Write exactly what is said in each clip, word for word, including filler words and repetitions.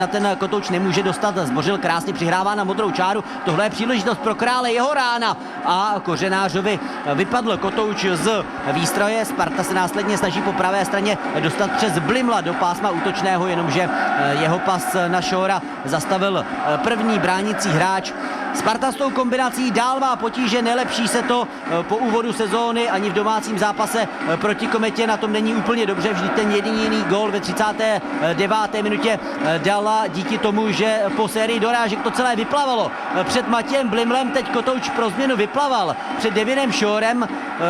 na ten Kotouč nemůže dostat, Zbořil krásně přihrává na modrou čáru, tohle je příležitost pro Krále, jeho rána a Kořenářovi vypadl Kotouč z výstroje, Sparta se následně snaží po pravé straně dostat přes Blimla do pásma útočného, jenomže jeho pas na Šora zastavil první bránící hráč. Sparta s tou kombinací dál má potíže, nelepší se to po úvodu sezóny ani v domácím zápase proti Kometě, na tom není úplně dobře, vždyť ten jediný gól ve třicáté deváté minutě dala díky tomu, že po sérii dorážek to celé vyplavalo. Před Matějem Blimlem teď Kotouč pro změnu vyplaval před Davidem Šorem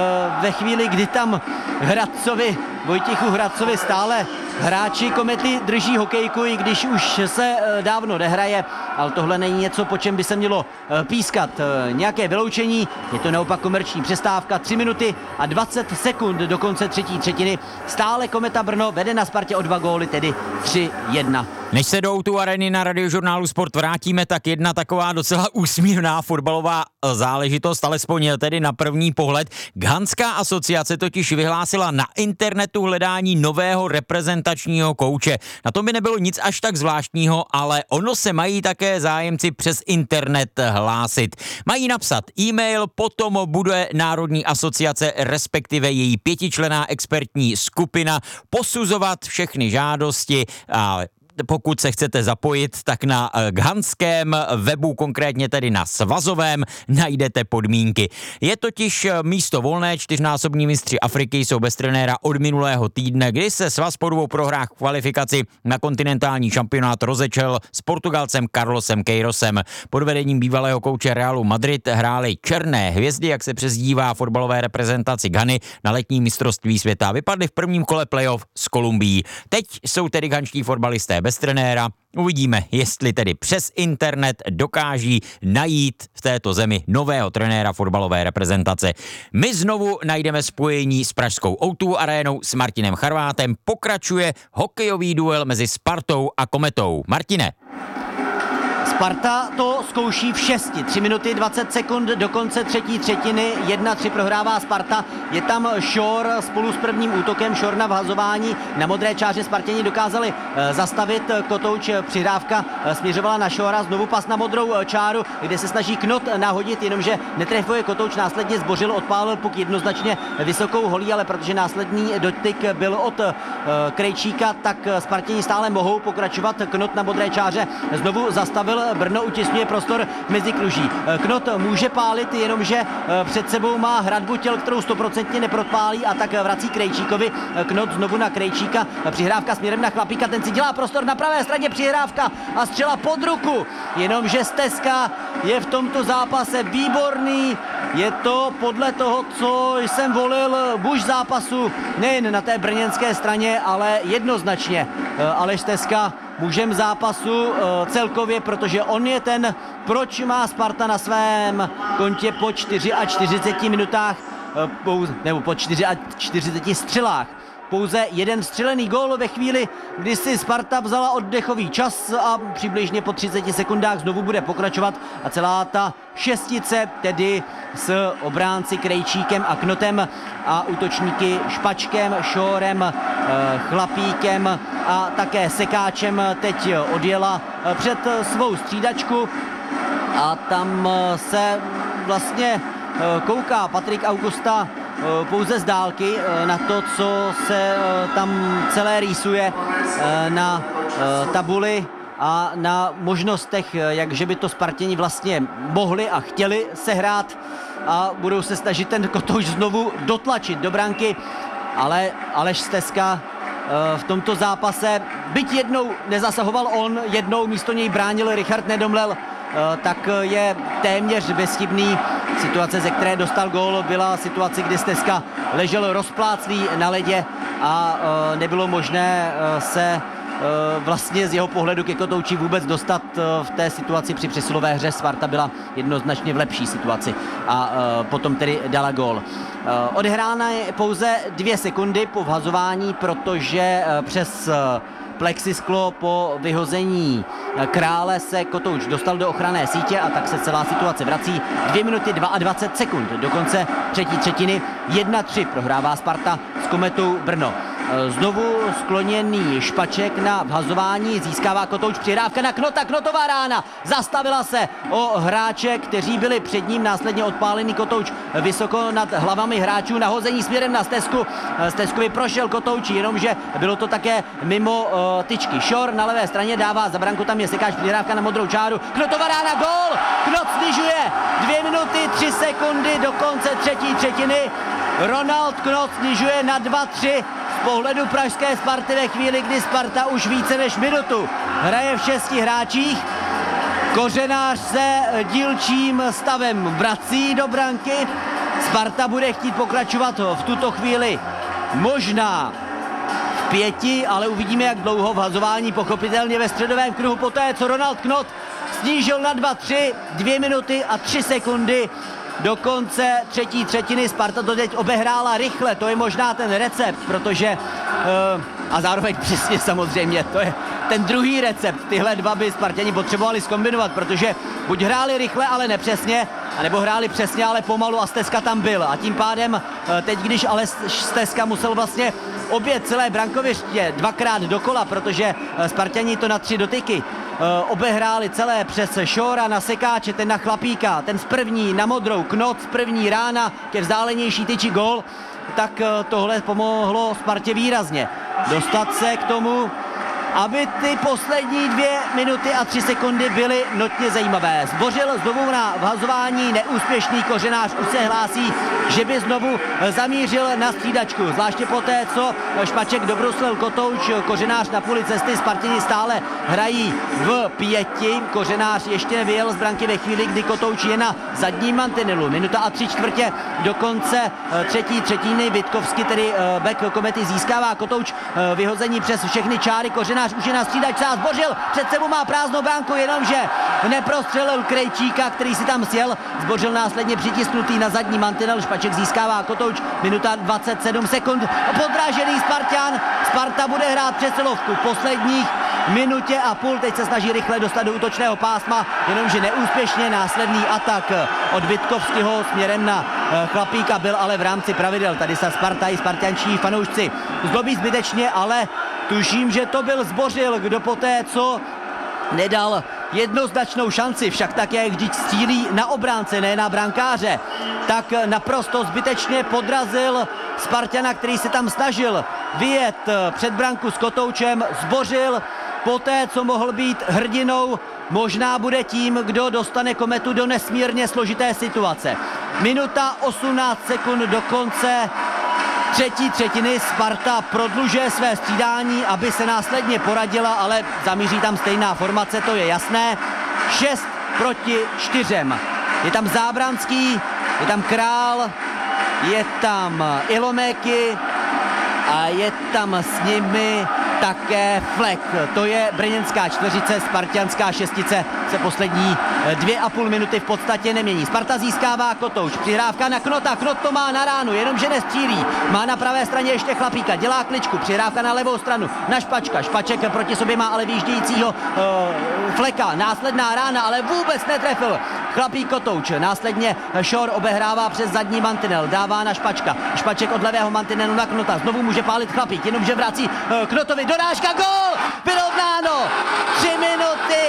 ve chvíli, kdy tam Hradcovi, Vojtěchu Hradcovi stále hráči Komety drží hokejku, i když už se dávno nehraje, ale tohle není něco, po čem by se mělo pískat. Nějaké vyloučení, je to naopak komerční přestávka, tři minuty a dvacet sekund do konce třetí třetiny. Stále Kometa Brno vede na Spartě o dva góly, tedy tři jedna. Než se do tu areny na Radiožurnálu Sport vrátíme, tak jedna taková docela úsměvná fotbalová záležitost, alespoň tedy na první pohled. Ghanská asociace totiž vyhlásila na internetu hledání nového reprezentačního kouče. Na tom by nebylo nic až tak zvláštního, ale ono se mají také zájemci přes internet hlásit. Mají napsat e-mail, potom bude Národní asociace, respektive její pětičlenná expertní skupina posuzovat všechny žádosti a pokud se chcete zapojit, tak na ghanském webu, konkrétně tedy na svazovém, najdete podmínky. Je totiž místo volné, čtyřnásobní mistři Afriky jsou bez trenéra od minulého týdne, kdy se svaz po dvou prohrách v kvalifikaci na kontinentální šampionát rozečel s Portugalcem Carlosem Queirosem. Pod vedením bývalého kouče Realu Madrid hráli černé hvězdy, jak se přezdívá fotbalové reprezentaci Ghany, na letní mistrovství světa. Vypadli v prvním kole playoff s Kolumbií. Teď jsou tedy ghanští fotbalisté bez trenéra. Uvidíme, jestli tedy přes internet dokáží najít v této zemi nového trenéra fotbalové reprezentace. My znovu najdeme spojení s pražskou ó dvě arénou s Martinem Charvátem. Pokračuje hokejový duel mezi Spartou a Kometou. Martine. Sparta to zkouší v šesti. tři minuty dvacet sekund do konce třetí třetiny. jedna tři prohrává Sparta. Je tam Šor spolu s prvním útokem. Šor na vhazování. Na modré čáře Spartěni dokázali zastavit. Kotouč přihrávka směřovala na Šora. Znovu pas na modrou čáru, kde se snaží Knot nahodit, jenomže netrefuje Kotouč. Následně Zbořil, odpálil puk jednoznačně vysokou holí, ale protože následný dotyk byl od Krejčíka, tak Spartěni stále mohou pokračovat. Knot na modré čáře znovu zastavil. Brno utěsňuje prostor mezi kruží. Knot může pálit, jenomže před sebou má hradbu těl, kterou stoprocentně nepropálí, a tak vrací Krejčíkovi. Knot znovu na Krejčíka, přihrávka směrem na Chlapíka, ten si dělá prostor na pravé straně, přihrávka a střela pod ruku, jenomže Stezka je v tomto zápase výborný. Je to podle toho, co jsem volil buď zápasu nejen na té brněnské straně, ale jednoznačně Aleš Stezka mužem zápasu celkově, protože on je ten, proč má Sparta na svém kontě po čtyřiceti čtyři minutách, nebo po čtyřiceti čtyři střelách pouze jeden střelený gól ve chvíli, kdy si Sparta vzala oddechový čas a přibližně po třiceti sekundách znovu bude pokračovat a celá ta šestice, tedy s obránci Krejčíkem a Knotem a útočníky Špačkem, Šórem, Chlapíkem a také Sekáčem teď odjela před svou střídačku a tam se vlastně kouká Patrik Augusta pouze z dálky na to, co se tam celé rýsuje na tabuli a na možnostech, jakže by to Spartěni vlastně mohli a chtěli sehrát, a budou se snažit ten Kotouč znovu dotlačit do branky, ale Aleš Stezka v tomto zápase, byť jednou nezasahoval on, jednou místo něj bránil Richard Nedomlel, tak je téměř bezchybný. Situace, ze které dostal gól, byla situace, kdy Stezka ležel rozpláclý na ledě a nebylo možné se vlastně z jeho pohledu ke Kotouči vůbec dostat v té situaci. Při přesilové hře Sparta byla jednoznačně v lepší situaci a potom tedy dala gól. Odehrána je pouze dvě sekundy po vhazování, protože přes plexisklo po vyhození Krále se Kotouč dostal do ochranné sítě a tak se celá situace vrací. dvě minuty dvacet dva sekund do konce třetí třetiny. jedna tři prohrává Sparta s Kometou Brno. Znovu skloněný Špaček na vhazování, získává Kotouč, přihrávka na Knota, Knotová rána, zastavila se o hráče, kteří byli před ním, následně odpálený Kotouč vysoko nad hlavami hráčů, nahození směrem na stezku, stezkovi prošel Kotouč, jenomže bylo to také mimo uh, tyčky. Šor na levé straně dává za branku, tam je sekáč, přihrávka na modrou čáru, Knotová rána, gól, Knot snižuje, dvě minuty, tři sekundy do konce třetí třetiny, Ronald Knot snižuje na dva tři. Z pohledu pražské Sparty ve chvíli, kdy Sparta už více než minutu hraje v šesti hráčích. Kořenář se dílčím stavem vrací do branky. Sparta bude chtít pokračovat v tuto chvíli možná v pěti, ale uvidíme, jak dlouho. Vhazování pochopitelně ve středovém kruhu poté, co Ronald Knot snížil na dva tři, dvě minuty a tři sekundy do konce třetí třetiny. Sparta to teď obehrála rychle, to je možná ten recept, protože uh, a zároveň přesně samozřejmě, to je ten druhý recept. Tyhle dva by Spartěni potřebovali zkombinovat, protože buď hráli rychle, ale nepřesně, anebo hráli přesně, ale pomalu a Stezka tam byl. A tím pádem uh, teď, když ale Stezka musel vlastně obět celé brankoviště dvakrát dokola, protože uh, Spartěni to na tři dotyky obehráli celé přes Šora na sekáče, ten na Chlapíka, ten z první na modrou, Knot z první rána ke vzdálenější tyči gól, tak tohle pomohlo Spartě výrazně dostat se k tomu, aby ty poslední dvě minuty a tři sekundy byly notně zajímavé. Zbořil znovu na vhazování, neúspěšný Kořenář už se hlásí, že by znovu zamířil na střídačku. Zvláště poté, co Špaček dobruslil Kotouč, Kořenář na půli cesty, Spartěni stále hrají v pěti. Kořenář ještě nevyjel z branky ve chvíli, kdy Kotouč je na zadním mantinelu. Minuta a tři čtvrtě do konce třetí třetiny. Vitkovsky, tedy back Komety, získává Kotouč vyhození přes všechny čáry. Kořenář už je na střídačce a Zbořil před sebou má prázdnou branku, jenomže neprostřelil Krejčíka, který si tam sjel. Zbořil následně přitisknutý na zadní mantinel, Špaček získává Kotouč, minuta dvacet sedm sekund, podrážený Spartan. Sparta bude hrát přesilovku posledních minutě a půl, teď se snaží rychle dostat do útočného pásma, jenomže neúspěšně. Následný atak od Vitkovského směrem na Chlapíka byl ale v rámci pravidel. Tady se Sparta i spartančí fanoušci zlobí zbytečně, ale tuším, že to byl Zbořil, kdo poté, co nedal jednoznačnou šanci, však také, když střílí na obránce, ne na brankáře, tak naprosto zbytečně podrazil Spartana, který se tam snažil vyjet před branku s Kotoučem. Zbořil poté, co mohl být hrdinou, možná bude tím, kdo dostane Kometu do nesmírně složité situace. Minuta osmnáct sekund do konce třetí třetiny. Sparta prodlužuje své střídání, aby se následně poradila, ale zamíří tam stejná formace, to je jasné. šest proti čtyřem. Je tam Zábranský, je tam Král, je tam Ilomeky a je tam s nimi také Flek. To je brněnská čtveřice, spartianská šestice se poslední dvě a půl minuty v podstatě nemění. Sparta získává Kotouč, přihrávka na Knota, Knot to má na ránu, jenomže nestřílí. Má na pravé straně ještě Chlapíka, dělá kličku, přihrávka na levou stranu, na Špačka. Špaček proti sobě má ale výjíždějícího uh, Fleka, následná rána, ale vůbec netrefil Chlapík Kotouč. Následně Šor obehrává přes zadní mantinel, dává na Špačka. Špaček od levého mantinelu na Knota, znovu může pálit Chlapík, jenomže vrací uh, Knotovi, dorážka, gól, vyrovnáno, tři minuty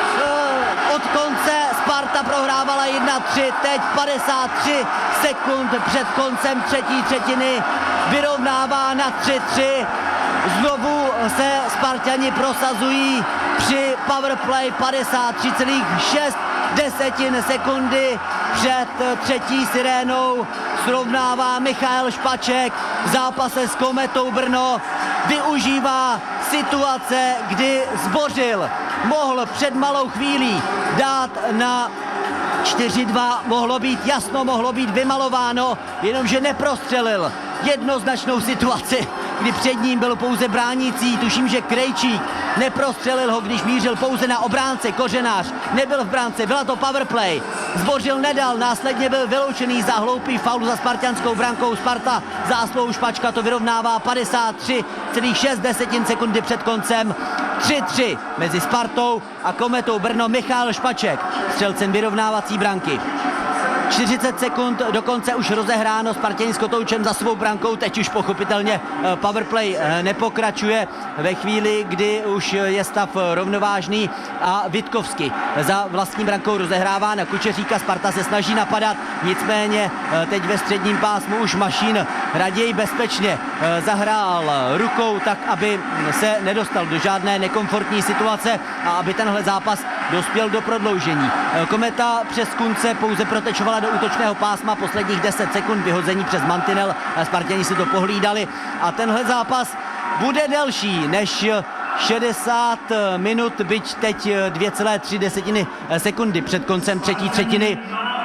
uh, od konce, Sparta prohrávala jedna tři, teď padesát tři sekund před koncem třetí třetiny, vyrovnává na tři tři, znovu se Spartani prosazují při powerplay. Padesát tři celá šest desetin sekundy před třetí sirénou srovnává Michael Špaček v zápase s Kometou Brno, využívá situace, kdy Zbořil mohl před malou chvílí dát na čtyři dva, mohlo být jasno, mohlo být vymalováno, jenomže neprostřelil jednoznačnou situaci, kdy před ním byl pouze bránící, tuším, že Krejčík, neprostřelil ho, když mířil pouze na obránce. Kořenář nebyl v bránce, byla to powerplay. Zbořil nedal, následně byl vyloučený za hloupý faul za spartianskou brankou. Sparta zásluhou Špačka to vyrovnává padesát tři celá šest desetin sekundy před koncem. tři tři mezi Spartou a Kometou Brno. Michal Špaček, střelcem vyrovnávací branky. čtyřicet sekund do konce už rozehráno, Spartěni s Kotoučem za svou brankou, teď už pochopitelně powerplay nepokračuje ve chvíli, kdy už je stav rovnovážný a Vitkovsky za vlastní brankou rozehrává na Kučeříka, Sparta se snaží napadat, nicméně teď ve středním pásmu už Mašín raději bezpečně zahrál rukou tak, aby se nedostal do žádné nekomfortní situace a aby tenhle zápas dospěl do prodloužení. Kometa přes Kunce pouze protečovala do útočného pásma, posledních deset sekund vyhození přes mantinel, Spartěni si to pohlídali a tenhle zápas bude delší než šedesát minut, byť teď dvě celé tři desetiny sekundy před koncem třetí třetiny.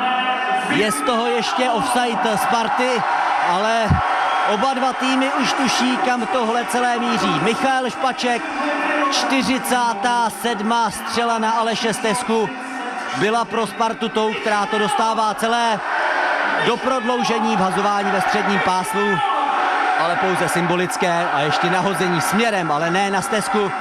Je z toho ještě offside Sparty, ale oba dva týmy už tuší, kam tohle celé míří. Michal Špaček, čtyřicátá sedmá střela na Aleše Stesku byla pro Spartu tou, která to dostává celé do prodloužení vhazování ve středním pásmu, ale pouze symbolické a ještě nahození směrem, ale ne na Stesku.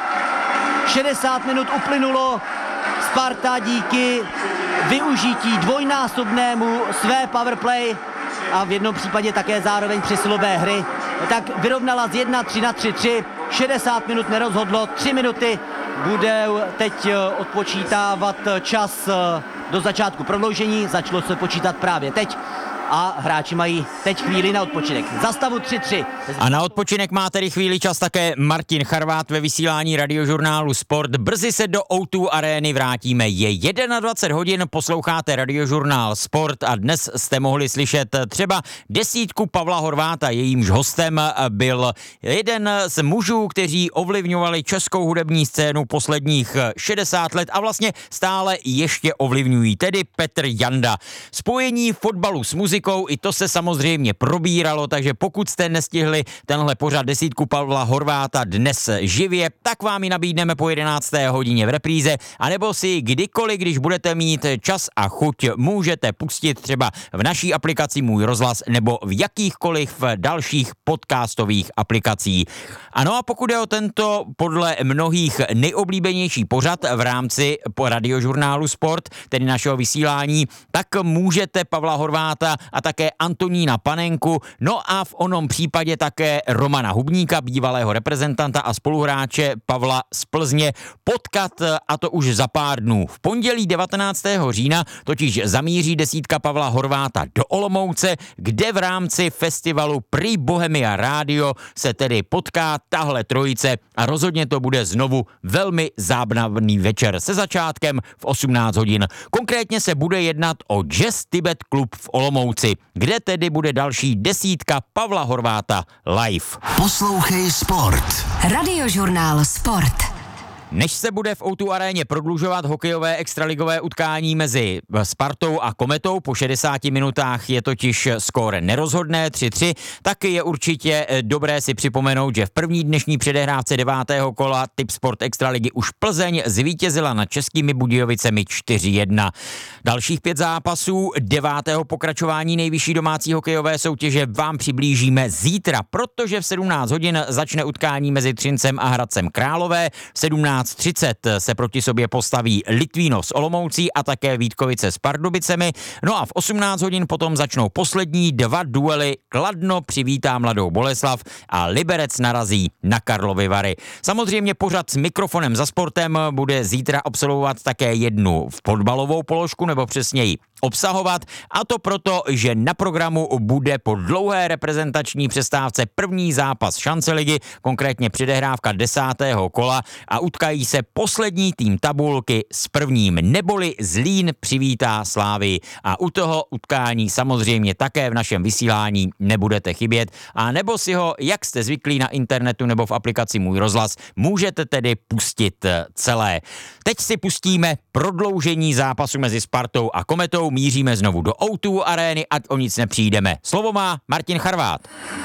šedesát minut uplynulo, Sparta díky využití dvojnásobnému své powerplay a v jednom případě také zároveň přesilové hry, tak vyrovnala z jedna tři na tři tři, šedesát minut nerozhodlo, tři minuty bude teď odpočítávat čas do začátku prodloužení, začalo se počítat právě teď a hráči mají teď chvíli na odpočinek. Za stavu tři tři. A na odpočinek má tedy chvíli čas také Martin Charvát ve vysílání radiožurnálu Sport. Brzy se do ó dva arény vrátíme. Je dvacet jedna hodin, posloucháte radiožurnál Sport a dnes jste mohli slyšet třeba desítku Pavla Horváta. Jejímž hostem byl jeden z mužů, kteří ovlivňovali českou hudební scénu posledních šedesát let a vlastně stále ještě ovlivňují, tedy Petr Janda. Spojení fotbalu s muzikou, i to se samozřejmě probíralo, takže pokud jste nestihli tenhle pořad desítku Pavla Horváta dnes živě, tak vám ji nabídneme po jedenácté hodině v repríze, anebo si kdykoliv, když budete mít čas a chuť, můžete pustit třeba v naší aplikaci Můj rozhlas nebo v jakýchkoliv dalších podcastových aplikacích. Ano a pokud je o tento podle mnohých nejoblíbenější pořad v rámci radiožurnálu Sport, tedy našeho vysílání, tak můžete Pavla Horváta a také Antonína Panenku, no a v onom případě také Romana Hubníka, bývalého reprezentanta a spoluhráče Pavla z Plzně, potkat, a to už za pár dnů. V pondělí devatenáctého října totiž zamíří desítka Pavla Horváta do Olomouce, kde v rámci festivalu Prý Bohemia Radio se tedy potká tahle trojice a rozhodně to bude znovu velmi zábavný večer se začátkem v osmnáct hodin. Konkrétně se bude jednat o Jazz Tibet Club v Olomouci, kde tedy bude další desítka Pavla Horváta live. Poslouchej Sport. Radiožurnál Sport. Než se bude v ó dva aréně prodlužovat hokejové extraligové utkání mezi Spartou a Kometou, po šedesáti minutách je totiž skóre nerozhodné tři tři, tak je určitě dobré si připomenout, že v první dnešní předehrávce devátého kola Tipsport extraligy už Plzeň zvítězila nad Českými Budějovicemi čtyři jedna. Dalších pět zápasů devátého pokračování nejvyšší domácí hokejové soutěže vám přiblížíme zítra, protože v sedmnáct hodin začne utkání mezi Třincem a Hradcem Králové, v sedmnáct třicet se proti sobě postaví Litvínov s Olomoucí a také Vítkovice s Pardubicemi. No a v osmnáct hodin potom začnou poslední dva duely. Kladno přivítá Mladou Boleslav a Liberec narazí na Karlovy Vary. Samozřejmě pořad s mikrofonem za sportem bude zítra absolvovat také jednu fotbalovou položku, nebo přesněji obsahovat, a to proto, že na programu bude po dlouhé reprezentační přestávce první zápas šance ligy, konkrétně předehrávka desátého kola, a utkají se poslední tým tabulky s prvním, neboli Zlín přivítá Slávii, a u toho utkání samozřejmě také v našem vysílání nebudete chybět, a nebo si ho, jak jste zvyklí na internetu nebo v aplikaci Můj rozhlas, můžete tedy pustit celé. Teď si pustíme prodloužení zápasu mezi Spartou a Kometou. Míříme znovu do ó dva arény, ať o nic nepřijdeme. Slovo má Martin Charvát.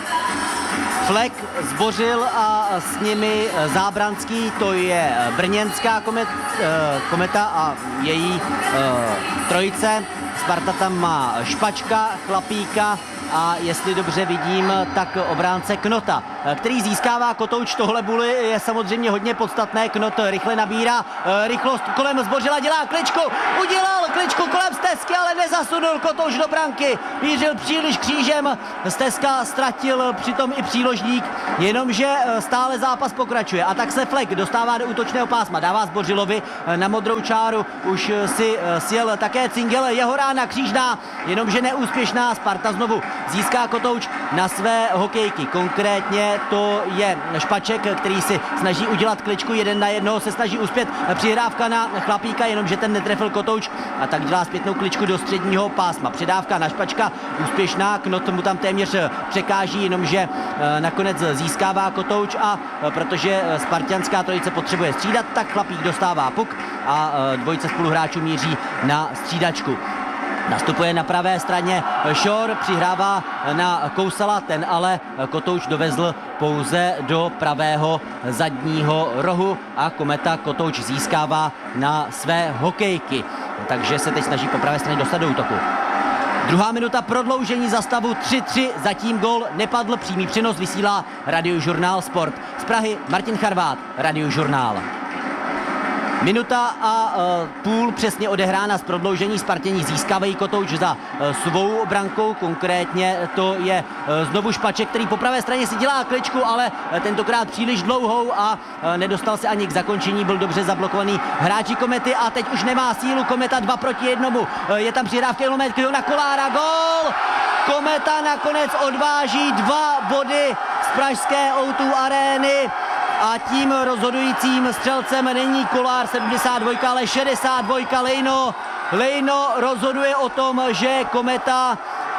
Flek zbořil a s nimi Zábranský, to je brněnská komet, Kometa a její trojice. Sparta tam má Špačka, Chlapíka a jestli dobře vidím, tak obránce Knota, který získává kotouč tohle buly, je samozřejmě hodně podstatné. Knot rychle nabírá rychlost kolem Zbořila, dělá kličku, udělal kličku kolem Stesky, ale nezasunul kotouč do branky, mířil příliš křížem, Steska ztratil přitom i příložník, jenomže stále zápas pokračuje a tak se Flek dostává do útočného pásma, dává Zbořilovi na modrou čáru, už si sjel také Cingel, jeho rána křížná, jenomže neúspěšná, Sparta znovu získá kotouč na své hokejky, konkrétně to je Špaček, který si snaží udělat kličku, jeden na jednoho se snaží uspět, přihrávka na Chlapíka, jenomže ten netrefil kotouč a tak dělá zpětnou kličku do středního pásma. Předávka na Špačka, úspěšná, Knot mu tam téměř překáží, jenomže nakonec získává kotouč a protože spartianská trojice potřebuje střídat, tak Chlapík dostává puk a dvojice spoluhráčů míří na střídačku. Nastupuje na pravé straně Šor, přihrává na Kousala, ten ale kotouč dovezl pouze do pravého zadního rohu a Kometa kotouč získává na své hokejky. Takže se teď snaží po pravé straně dostat do útoku. Druhá minuta prodloužení za stavu tři tři, zatím gól nepadl, přímý přenos vysílá Radiožurnál Sport. Z Prahy Martin Charvát, Radiožurnál. Minuta a uh, půl přesně odehrána z prodloužení, Spartění získávají kotouč za uh, svou brankou, konkrétně to je uh, znovu Špaček, který po pravé straně si dělá kličku, ale uh, tentokrát příliš dlouhou a uh, nedostal se ani k zakončení, byl dobře zablokovaný hráči Komety a teď už nemá sílu, Kometa dva proti jednomu, uh, je tam přihrávka kilometrů na Kolára, gól! Kometa nakonec odváží dva body z pražské ó dva arény. A tím rozhodujícím střelcem není Kolár sedmdesát dva, ale šedesát dva Lejno. Lejno rozhoduje o tom, že Kometa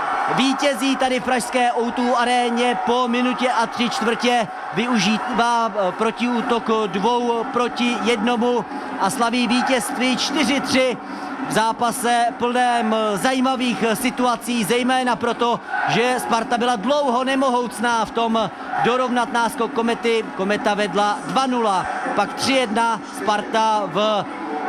vítězí tady v pražské ó dva aréně po minutě a tři čtvrtě. Využívá protiútok dvou proti jednomu a slaví vítězství čtyři tři. V zápase plném zajímavých situací, zejména proto, že Sparta byla dlouho nemohoucná v tom dorovnat náskok Komety. Kometa vedla dva nula, pak tři jedna, Sparta v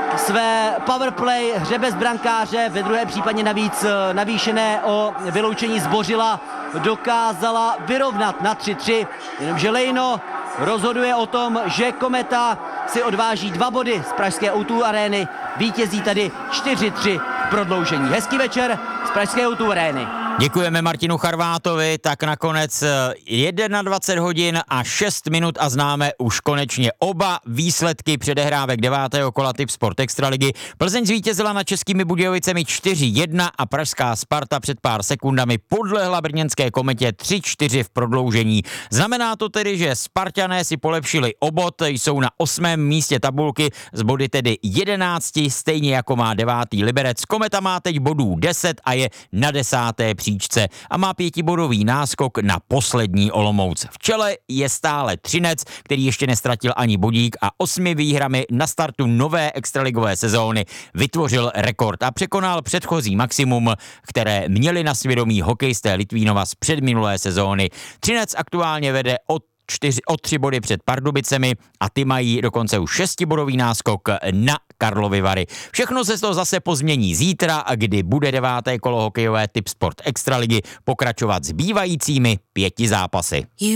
své powerplay hře bez brankáře, ve druhé případě navíc navýšené o vyloučení Zbořila, dokázala vyrovnat na tři tři, jenomže Lejno rozhoduje o tom, že Kometa si odváží dva body z pražské ó dva arény, vítězí tady čtyři tři v prodloužení. Hezký večer z pražské ó dva arény. Děkujeme Martinu Charvátovi, tak nakonec dvacet jedna hodin a šest minut a známe už konečně oba výsledky předehrávek devátého kola Tip Sport Extraligy. Plzeň zvítězila nad Českými Budějovicemi čtyři jedna a pražská Sparta před pár sekundami podlehla brněnské Kometě tři čtyři v prodloužení. Znamená to tedy, že Spartané si polepšili o bod, jsou na osmém místě tabulky z body tedy jedenácti, stejně jako má devátý Liberec. Kometa má teď bodů deset a je na desáté příčce a má pětibodový náskok na poslední Olomouc. V čele je stále Třinec, který ještě nestratil ani bodík a osmi výhrami na startu nové extraligové sezóny vytvořil rekord a překonal předchozí maximum, které měli na svědomí hokejisté Litvínova z předminulé sezóny. Třinec aktuálně vede od Čtyři, o tři body před Pardubicemi a ty mají dokonce už šestibodový náskok na Karlovy Vary. Všechno se to zase pozmění zítra, kdy bude deváté kolo hokejové Tip Sport Extraligy pokračovat zbývajícími pěti zápasy.